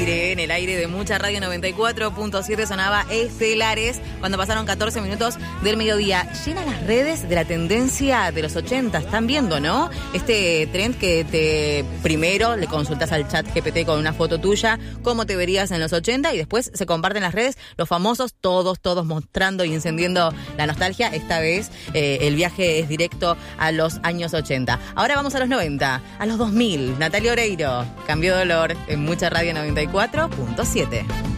en el aire de Mucha Radio 94.7 sonaba Estelares cuando pasaron 14 minutos del mediodía. Llena las redes de la tendencia de los 80, están viendo, ¿no? Este trend que primero le consultas al chat GPT con una foto tuya, cómo te verías en los 80 y después se comparten las redes, los famosos, todos mostrando y encendiendo la nostalgia. Esta vez el viaje es directo a los años 80. Ahora vamos a los 90, a los 2000. Natalia Oreiro, Cambio de Olor en Mucha Radio 94.7.